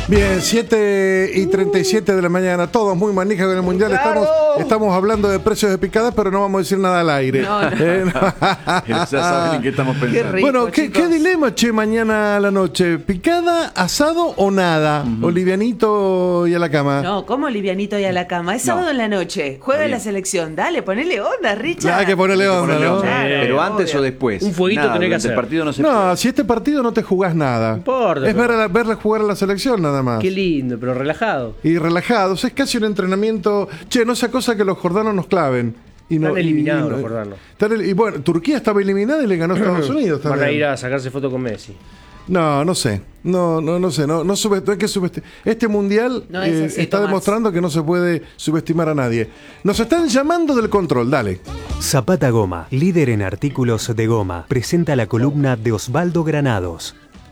Bien, 7:37 de la mañana, todos muy manijas con el Mundial. ¡Claro! Estamos hablando de precios de picadas, pero no vamos a decir nada al aire. No. Ya saben en qué estamos pensando. rico, Bueno, ¿qué dilema, che, mañana a la noche? ¿Picada, asado o nada? ¿O livianito y a la cama? No, ¿cómo livianito y a la cama? Es sábado en la noche. Juega la selección. Dale, ponele onda, Richard. Hay que ponerle onda, ¿no? Claro, Pero antes obvio. o después. Un fueguito tenés que durante hacer. El partido no se No, si este partido no te jugás nada. No importa, Es pero- verla jugar a la selección nada más. Qué lindo, pero relajado. Y relajados, es casi un entrenamiento. Che, no sea cosa que los jordanos nos claven. Y no, Están eliminados y- los jordanos. Y bueno, Turquía estaba eliminada y le ganó a Estados Unidos Van a también. ir a sacarse foto con Messi. No sé. No sé. No hay que subestimar. Este mundial No es así, está Tomás. demostrando que no se puede subestimar a nadie. Nos están llamando del control, dale. Zapata Goma, líder en artículos de goma, presenta la columna de Osvaldo Granados.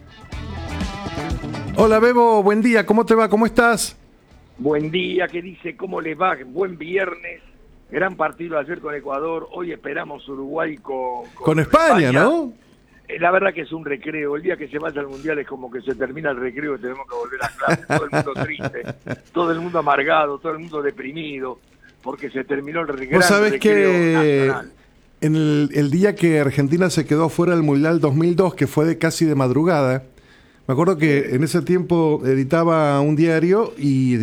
Hola Bebo, buen día, ¿cómo te va? ¿Cómo estás? Buen día, ¿qué dice? ¿Cómo les va? Buen viernes. Gran partido ayer con Ecuador. Hoy esperamos Uruguay Con España, ¿no? La verdad que es un recreo. El día que se vaya al Mundial es como que se termina el recreo y tenemos que volver a clase. Todo el mundo triste, todo el mundo amargado, todo el mundo deprimido, porque se terminó el recreo. Vos sabés que nacional. en el día que Argentina se quedó fuera del Mundial 2002, que fue casi de madrugada, me acuerdo que en ese tiempo editábamos un diario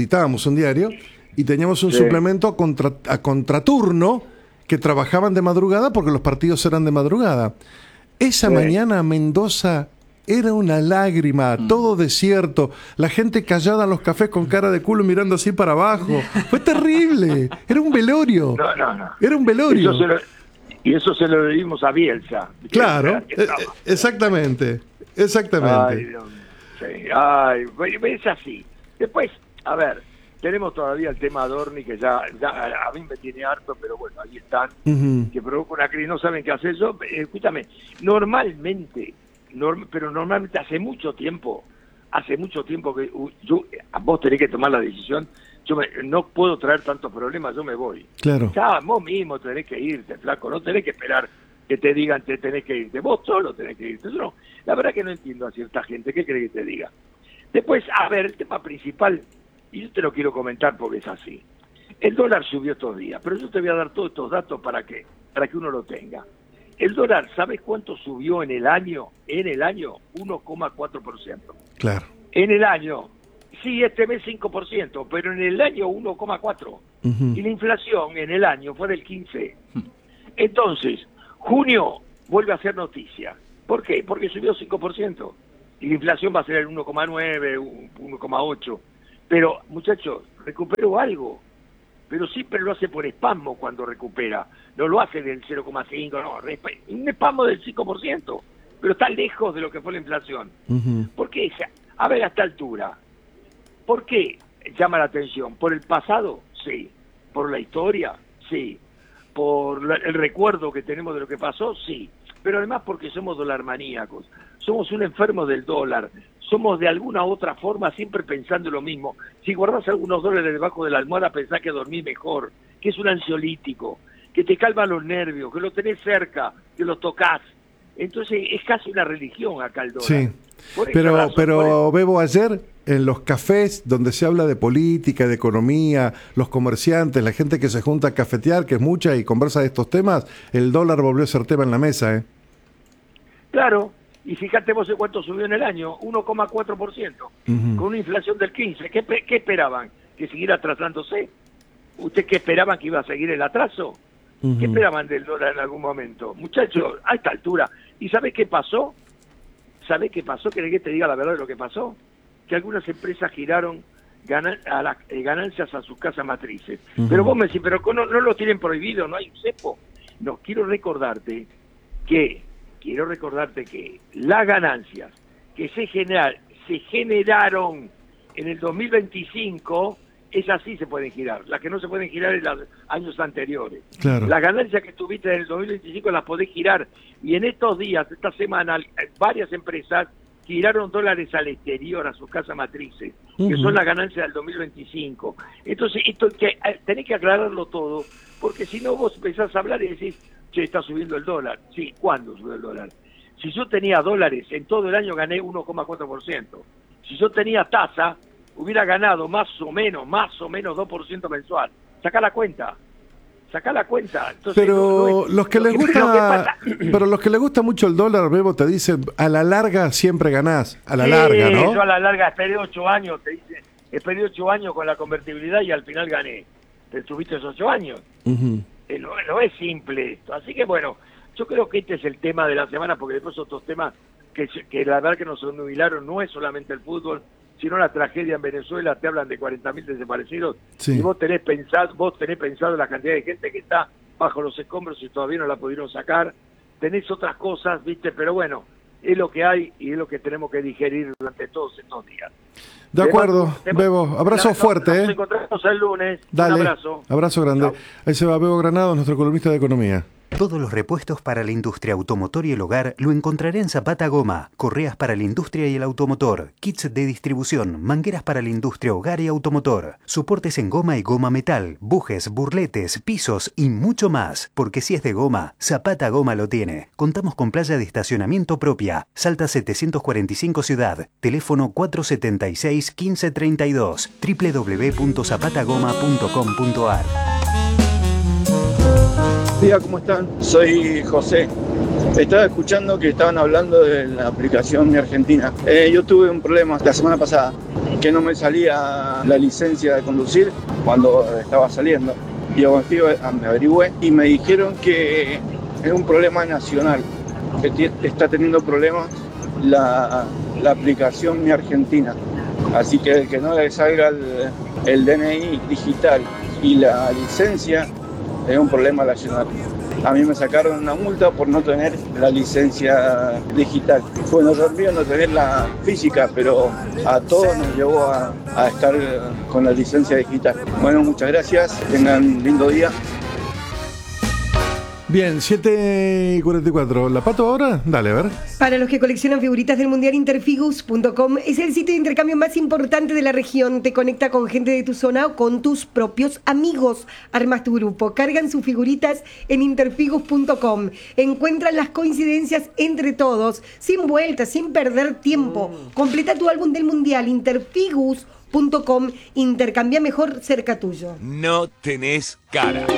y teníamos un Sí. suplemento a contraturno que trabajaban de madrugada porque los partidos eran de madrugada. Esa Sí. mañana Mendoza era una lágrima, todo desierto, la gente callada en los cafés con cara de culo mirando así para abajo. Fue terrible, era un velorio. No. Era un velorio. Eso se lo debimos a Bielsa. Claro, Que estaba- exactamente. Ay, Dios mío. Sí, ay, es así. Después, a ver, tenemos todavía el tema Adorni, que ya a mí me tiene harto, pero bueno, ahí están, Ujú. que provoca una crisis, no saben qué hacer. Yo, escúchame, normalmente hace mucho tiempo que vos tenés que tomar la decisión. No puedo traer tantos problemas, yo me voy. Claro. Ya, vos mismo tenés que irte, flaco, no tenés que esperar que te digan te tenés que irte, vos solo tenés que irte. Yo no, la verdad que no entiendo a cierta gente, ¿qué crees que te diga? Después, a ver, el tema principal, y yo te lo quiero comentar porque es así. El dólar subió estos días, pero yo te voy a dar todos estos datos para que uno lo tenga. El dólar, ¿sabes cuánto subió en el año? 1,4%. Claro. En el año, sí, este mes 5%, pero en el año 1,4%. Ujú. Y la inflación en el año fue del 15%. Entonces, junio vuelve a ser noticia. ¿Por qué? Porque subió 5%. Y la inflación va a ser el 1,9, 1,8. Pero, muchachos, recuperó algo. Pero siempre lo hace por espasmo cuando recupera. No lo hace del 0,5, no. Un espasmo del 5%. Pero está lejos de lo que fue la inflación. Ujú. ¿Por qué? A ver, a esta altura, ¿por qué llama la atención? ¿Por el pasado? Sí. ¿Por la historia? Sí. ¿Por el recuerdo que tenemos de lo que pasó? Sí. Pero además porque somos dolarmaníacos. Somos un enfermo del dólar. Somos de alguna otra forma siempre pensando lo mismo. Si guardás algunos dólares debajo de la almohada, pensás que dormís mejor, que es un ansiolítico, que te calma los nervios, que lo tenés cerca, que lo tocas. Entonces es casi una religión acá el dólar. Sí. Por esa Pero, razón, pero Bebo, ayer en los cafés donde se habla de política, de economía, los comerciantes, la gente que se junta a cafetear, que es mucha y conversa de estos temas, el dólar volvió a ser tema en la mesa, ¿eh? Claro, y fíjate vos en cuánto subió en el año, 1,4%, Ujú. con una inflación del 15%. ¿Qué esperaban? ¿Que siguiera atrasándose? ¿Usted qué esperaban, que iba a seguir el atraso? Ujú. ¿Qué esperaban del dólar en algún momento? Muchachos, a esta altura. ¿Y sabés qué pasó? ¿Sabés qué pasó? ¿Querés que te diga la verdad de lo que pasó? Que algunas empresas giraron ganancias a sus casas matrices. Ujú. Pero vos me decís, pero no lo tienen prohibido, no hay un cepo. No, quiero recordarte que las ganancias que se generaron en el 2025, esas sí se pueden girar. Las que no se pueden girar en los años anteriores. Claro. Las ganancias que tuviste en el 2025 las podés girar. Y en estos días, esta semana, varias empresas giraron dólares al exterior, a sus casas matrices, que Ujú. son las ganancias del 2025. Entonces, tenés que aclararlo todo, porque si no vos empezás a hablar y decís, che, está subiendo el dólar. Sí, ¿cuándo subió el dólar? Si yo tenía dólares, en todo el año gané 1,4%. Si yo tenía tasa, hubiera ganado más o menos 2% mensual. Sacá la cuenta. Entonces, pero los que les gusta, pero los que les gusta mucho el dólar, Bebo, te dicen, a la larga siempre ganás, a la larga, ¿no? Yo a la larga esperé 8 años, te dicen, esperé 8 años con la convertibilidad y al final gané. Te tuviste esos 8 años. Uh-huh. No es simple esto. Así que bueno, yo creo que este es el tema de la semana, porque después otros temas que la verdad que nos nubilaron no es solamente el fútbol, sino la tragedia en Venezuela. Te hablan de 40.000 desaparecidos, sí. Y vos tenés pensado la cantidad de gente que está bajo los escombros y todavía no la pudieron sacar. Tenés otras cosas, ¿viste? Pero bueno, es lo que hay y es lo que tenemos que digerir durante todos estos días. De acuerdo, Bebo. Abrazo fuerte. Nos encontramos el lunes. Dale, un abrazo. Abrazo grande. Chau. Ahí se va Bebo Granados, nuestro columnista de economía. Todos los repuestos para la industria automotor y el hogar lo encontrará en Zapata Goma. Correas para la industria y el automotor, kits de distribución, mangueras para la industria, hogar y automotor, soportes en goma y goma metal, bujes, burletes, pisos y mucho más. Porque si es de goma, Zapata Goma lo tiene. Contamos con playa de estacionamiento propia. Salta 745 Ciudad. Teléfono 476-1532. www.zapatagoma.com.ar. Hola, ¿cómo están? Soy José. Estaba escuchando que estaban hablando de la aplicación Mi Argentina. Yo tuve un problema la semana pasada, que no me salía la licencia de conducir cuando estaba saliendo. Y me averigüé y me dijeron que es un problema nacional, que está teniendo problemas la aplicación Mi Argentina. Así que el que no le salga el DNI digital y la licencia es un problema nacional. A mí me sacaron una multa por no tener la licencia digital. Fue un error mío no tener la física, pero a todos nos llevó a estar con la licencia digital. Bueno, muchas gracias, tengan un lindo día. Bien, 7:44. ¿La Pato ahora? Dale, a ver. Para los que coleccionan figuritas del Mundial, Interfigus.com es el sitio de intercambio más importante de la región. Te conecta con gente de tu zona o con tus propios amigos. Armas tu grupo, cargan sus figuritas en Interfigus.com. Encuentran las coincidencias entre todos, sin vueltas, sin perder tiempo. Completa tu álbum del Mundial, Interfigus.com. Intercambia mejor cerca tuyo. No tenés cara.